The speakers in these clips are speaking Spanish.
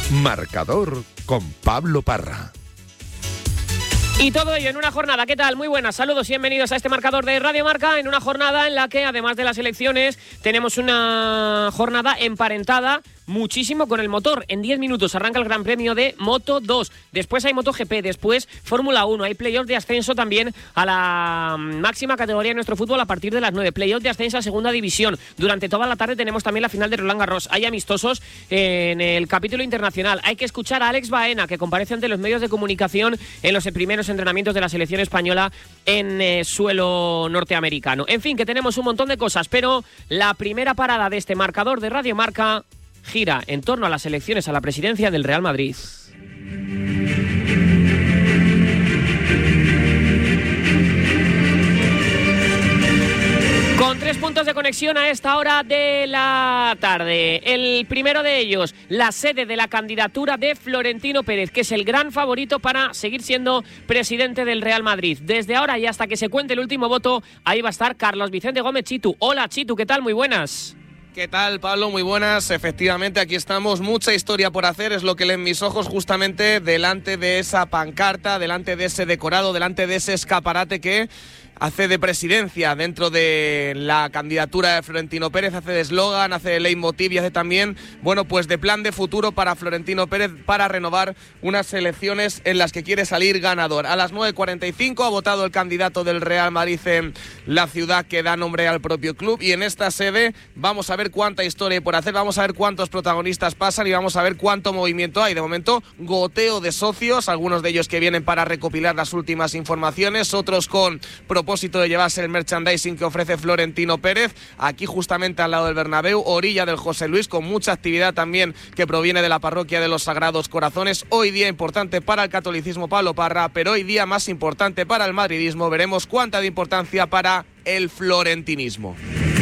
Marcador con Pablo Parra. Y todo ello en una jornada, ¿qué tal? Muy buenas, saludos y bienvenidos a este marcador de Radio Marca, en una jornada en la que, además de las elecciones, tenemos una jornada emparentada muchísimo con el motor. En 10 minutos arranca el Gran Premio de Moto2, después hay MotoGP, después Fórmula 1, hay playoffs de ascenso también a la máxima categoría de nuestro fútbol a partir de las 9, playoffs de ascenso a segunda división. Durante toda la tarde tenemos también la final de Roland Garros, hay amistosos en el capítulo internacional, hay que escuchar a Alex Baena, que comparece ante los medios de comunicación en los primeros entrenamientos de la selección española en suelo norteamericano. En fin, que tenemos un montón de cosas, pero la primera parada de este marcador de Radio Marca gira en torno a las elecciones a la presidencia del Real Madrid. Con 3 puntos de conexión a esta hora de la tarde. El primero de ellos, la sede de la candidatura de Florentino Pérez, que es el gran favorito para seguir siendo presidente del Real Madrid. Desde ahora y hasta que se cuente el último voto, ahí va a estar Carlos Vicente Gómez Chitu. Hola Chitu, ¿qué tal? Muy buenas. ¿Qué tal, Pablo? Muy buenas. Efectivamente, aquí estamos. Mucha historia por hacer, es lo que leen mis ojos, justamente delante de esa pancarta, delante de ese decorado, delante de ese escaparate que hace de presidencia dentro de la candidatura de Florentino Pérez, hace de eslogan, hace de leitmotiv y hace también, bueno, pues de plan de futuro para Florentino Pérez para renovar unas elecciones en las que quiere salir ganador. A las 9:45 ha votado el candidato del Real Madrid en la ciudad que da nombre al propio club, y en esta sede vamos a ver cuánta historia hay por hacer, vamos a ver cuántos protagonistas pasan y vamos a ver cuánto movimiento hay. De momento, goteo de socios, algunos de ellos que vienen para recopilar las últimas informaciones, otros con propósito de llevarse el merchandising que ofrece Florentino Pérez, aquí justamente al lado del Bernabéu, orilla del José Luis, con mucha actividad también que proviene de la parroquia de los Sagrados Corazones. Hoy día importante para el catolicismo, Pablo Parra, pero hoy día más importante para el madridismo. Veremos cuánta de importancia para el florentinismo.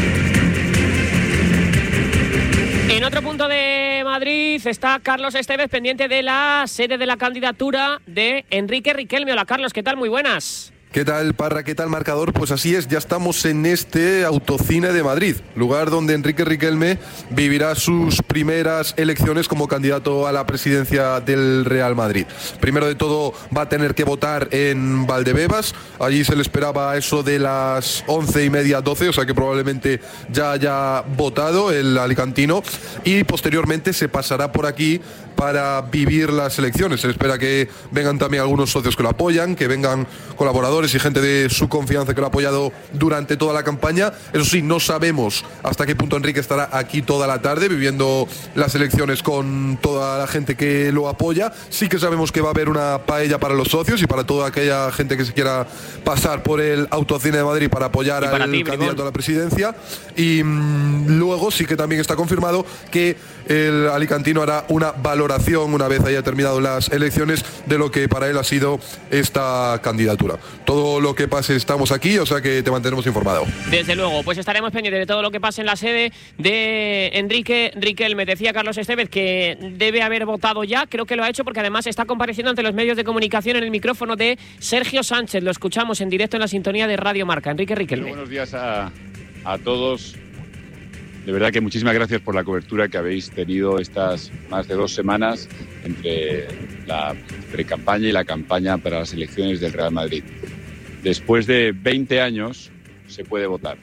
En otro punto de Madrid está Carlos Estévez, pendiente de la sede de la candidatura de Enrique Riquelme. Hola Carlos, ¿qué tal? Muy buenas. ¿Qué tal, Parra? ¿Qué tal, marcador? Pues así es, ya estamos en este Autocine de Madrid, lugar donde Enrique Riquelme vivirá sus primeras elecciones como candidato a la presidencia del Real Madrid. Primero de todo va a tener que votar en Valdebebas, allí se le esperaba eso de las 11:30, 12, o sea que probablemente ya haya votado el alicantino, y posteriormente se pasará por aquí para vivir las elecciones. Se espera que vengan también algunos socios que lo apoyan, que vengan colaboradores y gente de su confianza que lo ha apoyado durante toda la campaña. Eso sí, no sabemos hasta qué punto Enrique estará aquí toda la tarde viviendo las elecciones con toda la gente que lo apoya. Sí que sabemos que va a haber una paella para los socios y para toda aquella gente que se quiera pasar por el Autocine de Madrid para apoyar al candidato a la presidencia. Y luego sí que también está confirmado que el alicantino hará una valoración una vez haya terminado las elecciones de lo que para él ha sido esta candidatura. Todo lo que pase estamos aquí, o sea que te mantenemos informado. Desde luego, pues estaremos pendientes de todo lo que pase en la sede de Enrique Riquelme. Decía Carlos Estévez que debe haber votado ya, creo que lo ha hecho porque además está compareciendo ante los medios de comunicación en el micrófono de Sergio Sánchez. Lo escuchamos en directo en la sintonía de Radio Marca. Enrique Riquelme. Buenos días a todos. De verdad que muchísimas gracias por la cobertura que habéis tenido estas más de 2 semanas entre la precampaña y la campaña para las elecciones del Real Madrid. Después de 20 años se puede votar.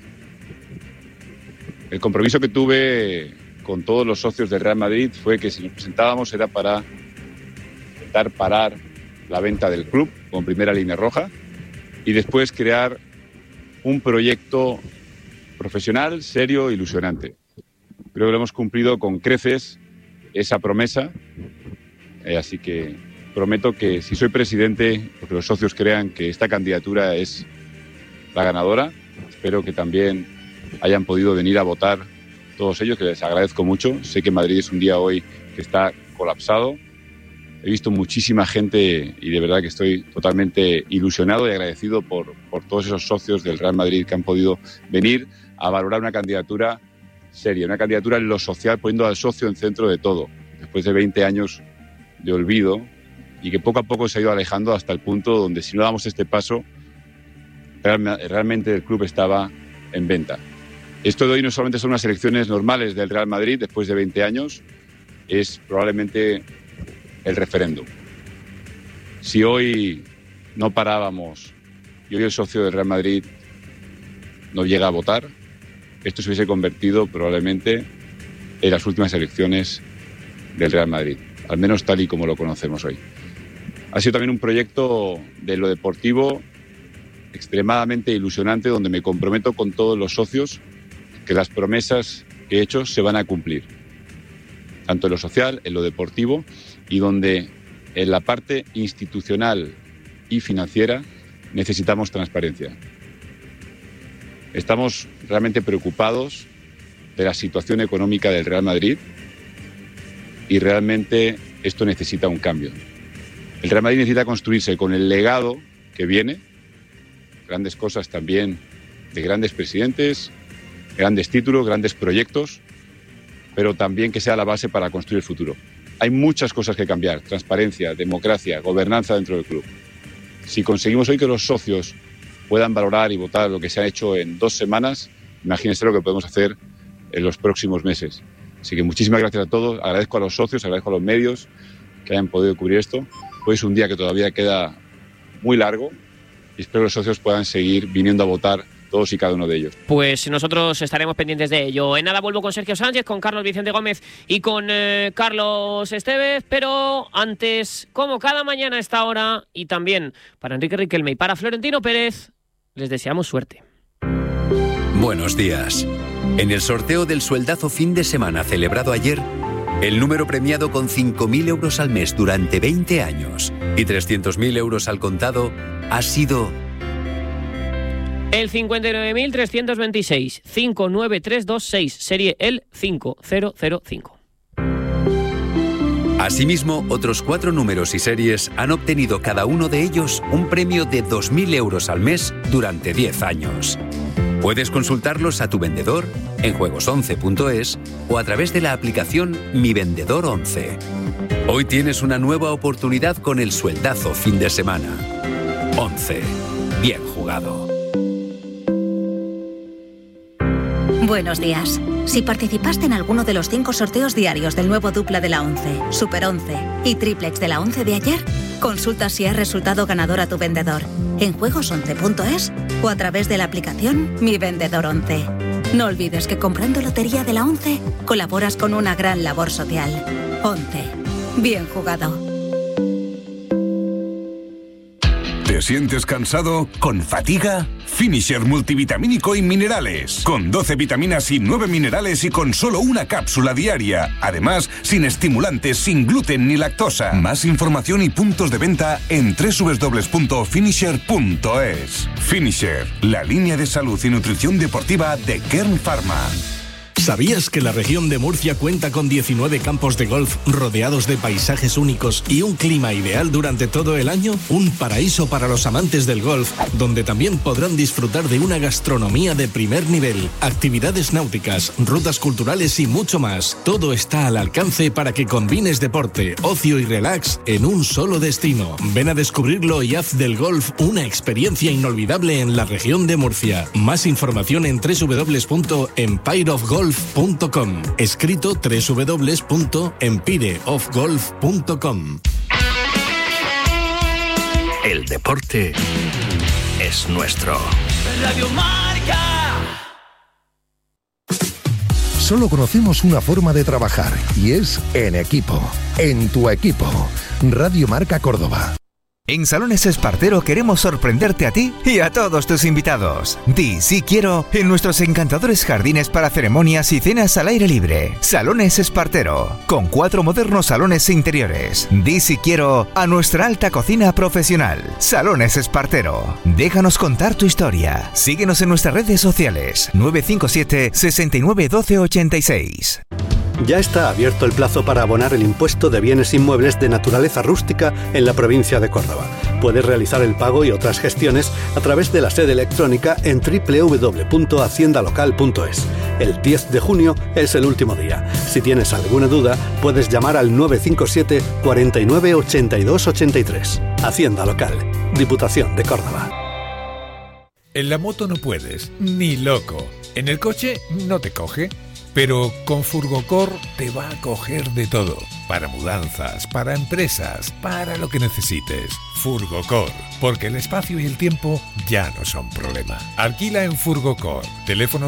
El compromiso que tuve con todos los socios del Real Madrid fue que si nos presentábamos era para intentar parar la venta del club con primera línea roja y después crear un proyecto profesional, serio, ilusionante. Creo que lo hemos cumplido con creces esa promesa, así que prometo que si soy presidente, porque los socios crean que esta candidatura es la ganadora, espero que también hayan podido venir a votar todos ellos, que les agradezco mucho. Sé que Madrid es un día hoy que está colapsado. He visto muchísima gente y de verdad que estoy totalmente ilusionado y agradecido por todos esos socios del Real Madrid que han podido venir a valorar una candidatura seria, una candidatura en lo social, poniendo al socio en centro de todo, después de 20 años de olvido y que poco a poco se ha ido alejando hasta el punto donde si no damos este paso, realmente el club estaba en venta. Esto de hoy no solamente son unas elecciones normales del Real Madrid después de 20 años, es probablemente el referéndum. Si hoy no parábamos y hoy el socio del Real Madrid no llega a votar, esto se hubiese convertido probablemente en las últimas elecciones del Real Madrid, al menos tal y como lo conocemos hoy. Ha sido también un proyecto de lo deportivo extremadamente ilusionante, donde me comprometo con todos los socios que las promesas que he hecho se van a cumplir, tanto en lo social, en lo deportivo, y donde en la parte institucional y financiera necesitamos transparencia. Estamos realmente preocupados de la situación económica del Real Madrid y realmente esto necesita un cambio. El Real Madrid necesita construirse con el legado que viene, grandes cosas también de grandes presidentes, grandes títulos, grandes proyectos, pero también que sea la base para construir el futuro. Hay muchas cosas que cambiar: transparencia, democracia, gobernanza dentro del club. Si conseguimos hoy que los socios puedan valorar y votar lo que se ha hecho en 2 semanas, imagínense lo que podemos hacer en los próximos meses. Así que muchísimas gracias a todos, agradezco a los socios, agradezco a los medios que hayan podido cubrir esto. Hoy es un día que todavía queda muy largo y espero que los socios puedan seguir viniendo a votar, todos y cada uno de ellos. Pues nosotros estaremos pendientes de ello. En nada vuelvo con Sergio Sánchez, con Carlos Vicente Gómez y con Carlos Estevez, pero antes, como cada mañana a esta hora, y también para Enrique Riquelme y para Florentino Pérez, les deseamos suerte. Buenos días. En el sorteo del sueldazo fin de semana celebrado ayer, el número premiado con 5.000 euros al mes durante 20 años y 300.000 euros al contado ha sido el 59.326, 59326, serie el 5005. Asimismo, otros 4 números y series han obtenido cada uno de ellos un premio de 2.000 euros al mes durante 10 años. Puedes consultarlos a tu vendedor en juegos11.es o a través de la aplicación Mi Vendedor 11. Hoy tienes una nueva oportunidad con el sueldazo fin de semana. 11. Bien jugado. Buenos días. Si participaste en alguno de los 5 sorteos diarios del nuevo dupla de la 11, Super 11 y Triplex de la 11 de ayer, consulta si has resultado ganador a tu vendedor en juegos11.es o a través de la aplicación Mi Vendedor 11. No olvides que comprando lotería de la 11 colaboras con una gran labor social. 11. Bien jugado. ¿Te sientes cansado? ¿Con fatiga? Finisher multivitamínico y minerales. Con 12 vitaminas y 9 minerales y con solo una cápsula diaria. Además, sin estimulantes, sin gluten ni lactosa. Más información y puntos de venta en www.finisher.es. Finisher, la línea de salud y nutrición deportiva de Kern Pharma. ¿Sabías que la región de Murcia cuenta con 19 campos de golf rodeados de paisajes únicos y un clima ideal durante todo el año? Un paraíso para los amantes del golf, donde también podrán disfrutar de una gastronomía de primer nivel, actividades náuticas, rutas culturales y mucho más. Todo está al alcance para que combines deporte, ocio y relax en un solo destino. Ven a descubrirlo y haz del golf una experiencia inolvidable en la región de Murcia. Más información en www.empireofgolf.com. Escrito www.empireofgolf.com. El deporte es nuestro. Radio Marca. Solo conocemos una forma de trabajar y es en equipo. En tu equipo. Radio Marca Córdoba. En Salones Espartero queremos sorprenderte a ti y a todos tus invitados. Di sí quiero en nuestros encantadores jardines para ceremonias y cenas al aire libre. Salones Espartero, con 4 modernos salones interiores. Di sí quiero a nuestra alta cocina profesional. Salones Espartero. Déjanos contar tu historia. Síguenos en nuestras redes sociales. 957 69 12 86. Ya está abierto el plazo para abonar el impuesto de bienes inmuebles de naturaleza rústica en la provincia de Córdoba. Puedes realizar el pago y otras gestiones a través de la sede electrónica en www.haciendalocal.es. El 10 de junio es el último día. Si tienes alguna duda, puedes llamar al 957 49 82 83. Hacienda Local, Diputación de Córdoba. En la moto no puedes, ni loco. En el coche no te coge. Pero con Furgocor te va a coger de todo. Para mudanzas, para empresas, para lo que necesites. Furgocor, porque el espacio y el tiempo ya no son problema. Alquila en Furgocor. Teléfono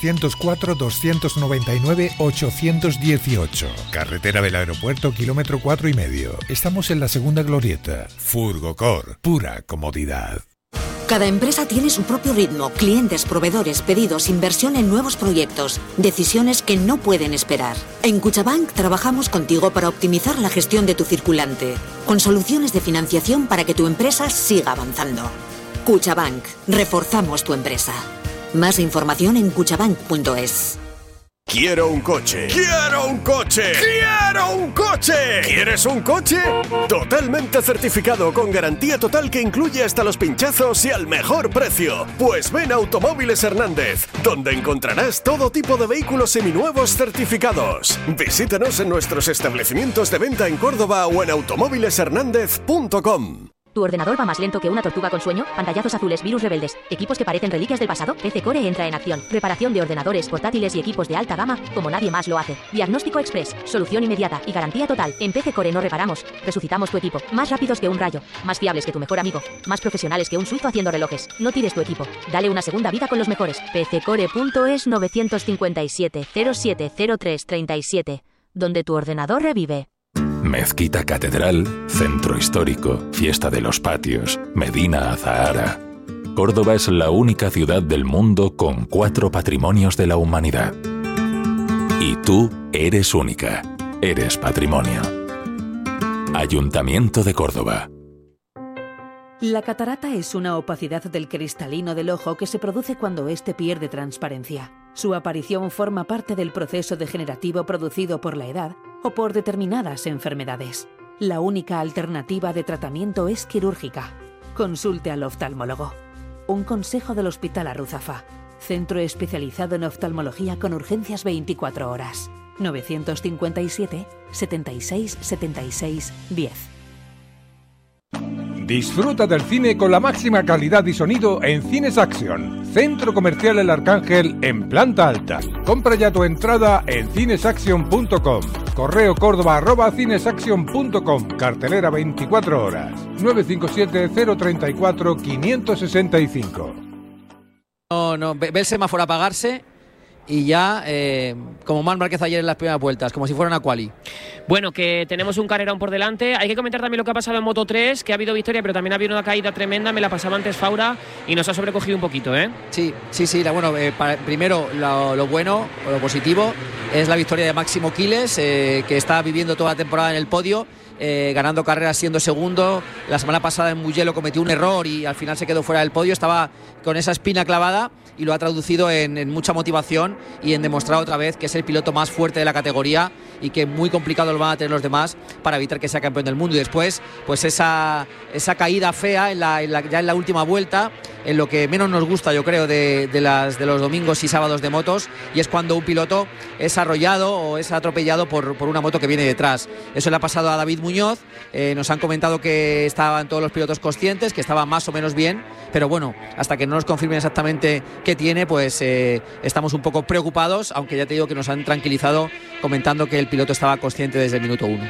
604-299-818. Carretera del Aeropuerto, kilómetro 4,5. Estamos en la segunda glorieta. Furgocor, pura comodidad. Cada empresa tiene su propio ritmo, clientes, proveedores, pedidos, inversión en nuevos proyectos, decisiones que no pueden esperar. En Cuchabank trabajamos contigo para optimizar la gestión de tu circulante, con soluciones de financiación para que tu empresa siga avanzando. Cuchabank, reforzamos tu empresa. Más información en cuchabank.es. Quiero un coche. ¡Quiero un coche! ¡Quiero un coche! ¿Quieres un coche? Totalmente certificado, con garantía total que incluye hasta los pinchazos y al mejor precio. Pues ven a Automóviles Hernández, donde encontrarás todo tipo de vehículos seminuevos certificados. Visítanos en nuestros establecimientos de venta en Córdoba o en automóvileshernandez.com. ¿Tu ordenador va más lento que una tortuga con sueño? Pantallazos azules, virus rebeldes, equipos que parecen reliquias del pasado. PC Core entra en acción. Reparación de ordenadores, portátiles y equipos de alta gama como nadie más lo hace. Diagnóstico express, solución inmediata y garantía total. En PC Core no reparamos, resucitamos tu equipo. Más rápidos que un rayo, más fiables que tu mejor amigo, más profesionales que un suizo haciendo relojes. No tires tu equipo, dale una segunda vida con los mejores. PCcore.es 957 0703 37, donde tu ordenador revive. Mezquita Catedral, Centro Histórico, Fiesta de los Patios, Medina Azahara. Córdoba es la única ciudad del mundo con 4 patrimonios de la humanidad. Y tú eres única, eres patrimonio. Ayuntamiento de Córdoba. La catarata es una opacidad del cristalino del ojo que se produce cuando éste pierde transparencia. Su aparición forma parte del proceso degenerativo producido por la edad o por determinadas enfermedades. La única alternativa de tratamiento es quirúrgica. Consulte al oftalmólogo. Un consejo del Hospital Arruzafa. Centro especializado en oftalmología con urgencias 24 horas. 957 76 76 10. Disfruta del cine con la máxima calidad y sonido en Cines Action, Centro Comercial El Arcángel en planta alta. Compra ya tu entrada en cinesaction.com. Correo Córdoba@cinesaction.com. Cartelera 24 horas. 957 034 565. No, ve el semáforo apagarse y ya, como Marc Márquez ayer en las primeras vueltas, como si fuera una quali. Bueno, que tenemos un carrerón por delante. Hay que comentar también lo que ha pasado en Moto 3, que ha habido victoria, pero también ha habido una caída tremenda. Me la pasaba antes Faura y nos ha sobrecogido un poquito, ¿eh? Sí. Primero lo bueno, o lo positivo, es la victoria de Máximo Quiles, que está viviendo toda la temporada en el podio, ganando carreras siendo segundo. La semana pasada en Mugello cometió un error y al final se quedó fuera del podio. Estaba con esa espina clavada y lo ha traducido en mucha motivación y en demostrar otra vez que es el piloto más fuerte de la categoría y que muy complicado lo van a tener los demás para evitar que sea campeón del mundo. Y después, pues esa caída fea ya en la última vuelta, en lo que menos nos gusta, yo creo, de los domingos y sábados de motos, y es cuando un piloto es arrollado o es atropellado por una moto que viene detrás. Eso le ha pasado a David Muñoz. Nos han comentado que estaban todos los pilotos conscientes, que estaban más o menos bien, pero bueno, hasta que no nos confirmen exactamente qué tiene, pues estamos un poco preocupados, aunque ya te digo que nos han tranquilizado comentando que el piloto estaba consciente desde el minuto 1.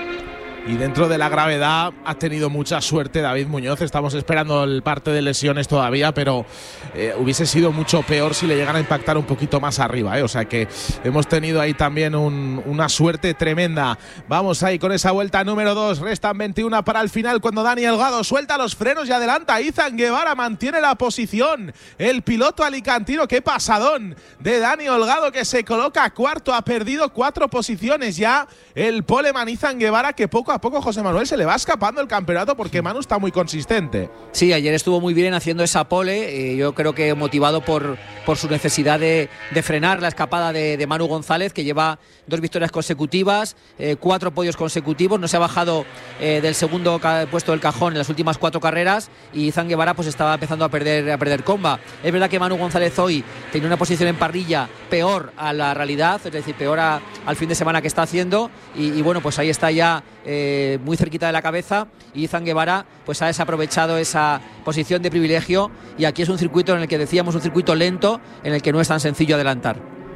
Y dentro de la gravedad ha tenido mucha suerte David Muñoz. Estamos esperando el parte de lesiones todavía, pero hubiese sido mucho peor si le llegan a impactar un poquito más arriba, ¿eh? O sea que hemos tenido ahí también una suerte tremenda. Vamos ahí con esa vuelta número 2. Restan 21 para el final cuando Dani Holgado suelta los frenos y adelanta. Izan Guevara mantiene la posición. El piloto alicantino, qué pasadón de Dani Holgado, que se coloca cuarto. Ha perdido 4 posiciones ya el poleman Izan Guevara, que poco a poco, José Manuel, se le va escapando el campeonato porque Manu está muy consistente. Sí, ayer estuvo muy bien haciendo esa pole, yo creo que motivado por su necesidad de frenar la escapada de Manu González, que lleva 2 victorias consecutivas, 4 podios consecutivos, no se ha bajado del segundo puesto del cajón en las últimas 4 carreras, y Izan Guevara pues estaba empezando a perder comba. Es verdad que Manu González hoy tenía una posición en parrilla peor a la realidad, es decir, peor al fin de semana que está haciendo, y bueno, pues ahí está ya muy cerquita de la cabeza, y Izan Guevara pues ha desaprovechado esa posición de privilegio, y aquí es un circuito en el que decíamos un circuito lento, en el que no es tan sencillo adelantar.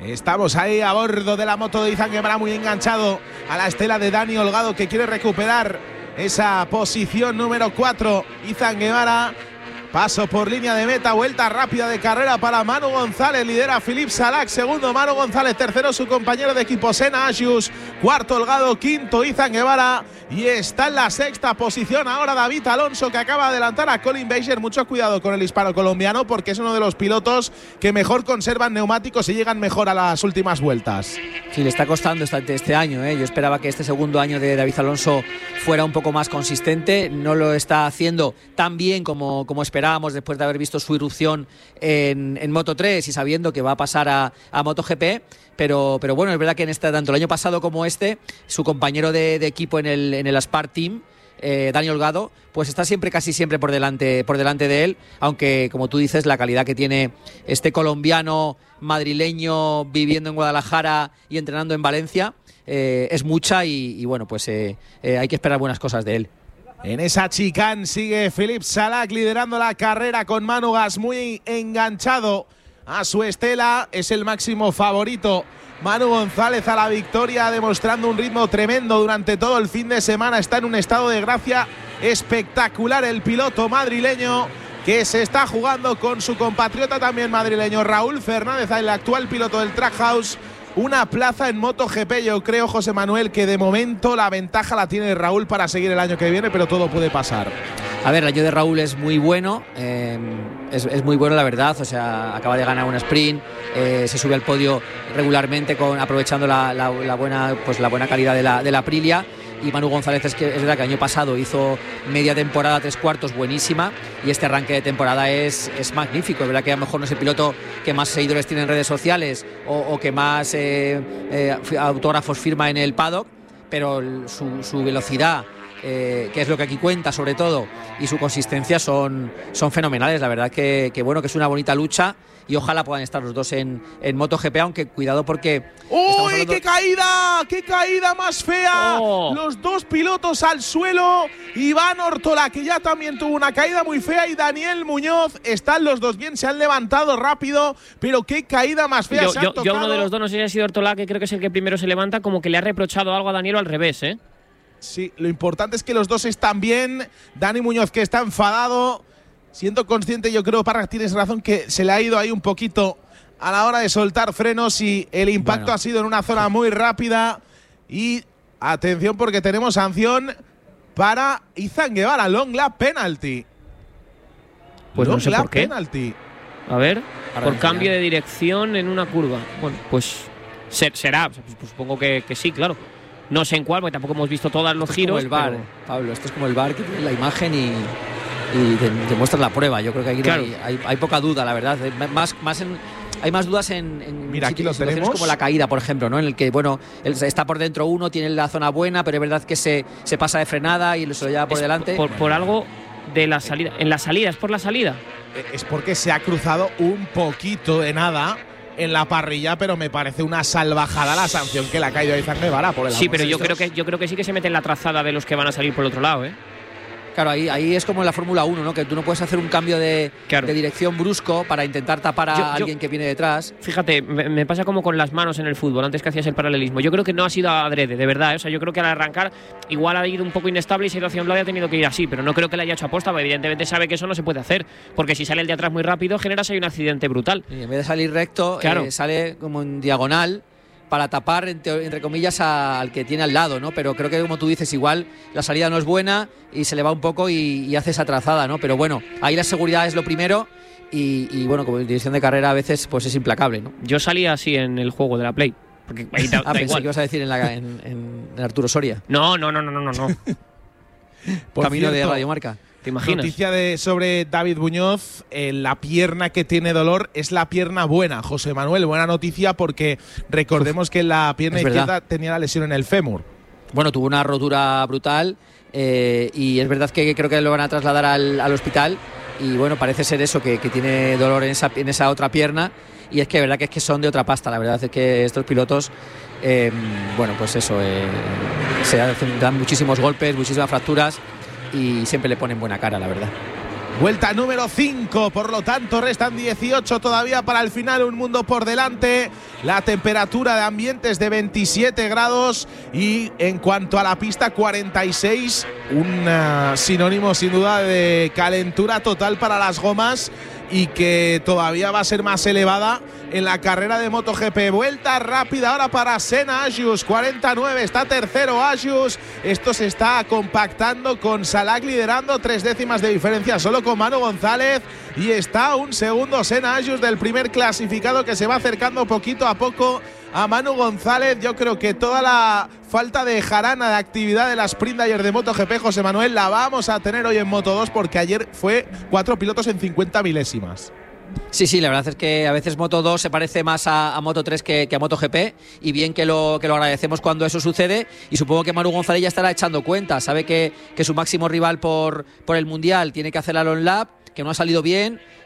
Estamos ahí a bordo de la moto de Izan Guevara, muy enganchado a la estela de Dani Holgado, que quiere recuperar esa posición número 4. Izan Guevara, paso por línea de meta, vuelta rápida de carrera para Manu González, lidera Philippe Salac, segundo Manu González, tercero su compañero de equipo Senna Asius, cuarto Holgado, quinto Izan Guevara, y está en la sexta posición ahora David Alonso, que acaba de adelantar a Colin Beiser. Mucho cuidado con el hispano colombiano, porque es uno de los pilotos que mejor conservan neumáticos y llegan mejor a las últimas vueltas. Sí, le está costando este año, ¿eh? Yo esperaba que este segundo año de David Alonso fuera un poco más consistente, no lo está haciendo tan bien como esperábamos después de haber visto su irrupción en Moto3 y sabiendo que va a pasar a MotoGP. Pero bueno, es verdad que tanto el año pasado como su compañero de equipo en el Aspar Team, Dani Holgado, pues está casi siempre por delante de él, aunque como tú dices, la calidad que tiene este colombiano madrileño viviendo en Guadalajara y entrenando en Valencia es mucha y bueno, pues hay que esperar buenas cosas de él. En esa chicane sigue Philippe Salac liderando la carrera con Manu Gas muy enganchado a su estela, es el máximo favorito. Manu González a la victoria, demostrando un ritmo tremendo durante todo el fin de semana. Está en un estado de gracia espectacular el piloto madrileño, que se está jugando con su compatriota también madrileño Raúl Fernández, el actual piloto del Trackhouse, una plaza en MotoGP. Yo creo, José Manuel, que de momento la ventaja la tiene Raúl para seguir el año que viene, pero todo puede pasar. A ver, el año de Raúl es muy bueno, es muy bueno la verdad, o sea, acaba de ganar un sprint, se sube al podio regularmente aprovechando la buena calidad de la Aprilia. Y Manu González es verdad que el año pasado hizo media temporada, 3/4 buenísima, y este arranque de temporada es magnífico. Es verdad que a lo mejor no es el piloto que más seguidores tiene en redes sociales o que más autógrafos firma en el paddock, pero su velocidad, que es lo que aquí cuenta sobre todo, y su consistencia son fenomenales. La verdad que bueno, que es una bonita lucha y ojalá puedan estar los dos en MotoGP, aunque cuidado porque... ¡Uy, qué caída! ¡Qué caída más fea! Los dos pilotos al suelo. Iván Ortola, que ya también tuvo una caída muy fea, y Daniel Muñoz. Están los dos bien, se han levantado rápido, pero qué caída más fea. Yo uno de los dos, no sé si ha sido Ortola, que creo que es el que primero se levanta, como que le ha reprochado algo a Daniel, o al revés, ¿eh? Sí, lo importante es que los dos están bien. Dani Muñoz, que está enfadado. Siendo consciente, yo creo, Parra, tienes razón, que se le ha ido ahí un poquito a la hora de soltar frenos y el impacto ha sido en una zona muy rápida. Y atención, porque tenemos sanción para Izan Guevara, long lap penalty. Pues no sé por qué. Penalty. A ver, por cambio de dirección en una curva. Bueno, pues será, pues supongo que sí, claro. No sé en cuál, porque tampoco hemos visto todos los giros. Como el VAR, Pablo, esto es como el VAR, que tiene la imagen y te muestran la prueba. Yo creo que aquí claro, hay poca duda, la verdad. Hay más dudas en Mira, aquí lo situaciones tenemos, como la caída, por ejemplo, ¿no? En el que, bueno, él está por dentro uno, tiene la zona buena, pero es verdad que se pasa de frenada y se lo lleva por delante. Por algo de la salida. En la salida, ¿es por la salida? Es porque se ha cruzado un poquito de nada en la parrilla, pero me parece una salvajada la sanción que le ha caído a Izan Guevara por el Sí, pero yo creo que sí que se mete en la trazada de los que van a salir por el otro lado, ¿eh? Claro, ahí es como en la Fórmula 1, ¿no? Que tú no puedes hacer un cambio de dirección brusco para intentar tapar a alguien que viene detrás. Fíjate, me pasa como con las manos en el fútbol, antes que hacías el paralelismo. Yo creo que no ha sido adrede, de verdad, ¿eh? O sea, yo creo que al arrancar igual ha ido un poco inestable y se ha ido hacia un lado y ha tenido que ir así, pero no creo que le haya hecho aposta, porque evidentemente sabe que eso no se puede hacer, porque si sale el de atrás muy rápido, generas ahí un accidente brutal. Y en vez de salir recto, sale como en diagonal, para tapar, entre comillas, al que tiene al lado, ¿no? Pero creo que, como tú dices, igual la salida no es buena y se le va un poco y hace esa trazada, ¿no? Pero bueno, ahí la seguridad es lo primero y bueno, como dirección de carrera a veces pues es implacable, ¿no? Yo salía así en el juego de la Play. Porque ahí da pensé igual. que ibas a decir en Arturo Soria. No. Camino de Radio Marca. ¿Te imaginas? Noticia sobre David Muñoz, la pierna que tiene dolor es la pierna buena, José Manuel. Buena noticia, porque recordemos que la pierna izquierda tenía la lesión en el fémur. Bueno, tuvo una rotura brutal y es verdad que creo que lo van a trasladar al hospital y bueno, parece ser eso, que tiene dolor en esa otra pierna, y es que verdad que es que son de otra pasta. La verdad es que estos pilotos, bueno, pues eso, dan muchísimos golpes, muchísimas fracturas, y siempre le ponen buena cara, la verdad. Vuelta número 5, por lo tanto restan 18 todavía para el final, un mundo por delante. La temperatura de ambiente es de 27 grados y en cuanto a la pista 46, un sinónimo sin duda de calentura total para las gomas y que todavía va a ser más elevada en la carrera de MotoGP. Vuelta rápida ahora para Senna Agius, 49, está tercero Agius. Esto se está compactando con Salak liderando, 3 décimas de diferencia solo con Manu González, y está un segundo Senna Agius del primer clasificado que se va acercando poquito a poco a Manu González. Yo creo que toda la falta de jarana de actividad de la sprint de ayer de MotoGP, José Manuel, la vamos a tener hoy en Moto2 porque ayer fue 4 pilotos en 50 milésimas. Sí, la verdad es que a veces Moto2 se parece más a Moto3 que a MotoGP, y bien que lo agradecemos cuando eso sucede, y supongo que Manu González ya estará echando cuenta, sabe que su máximo rival por el Mundial tiene que hacer la long lap, que no ha salido bien,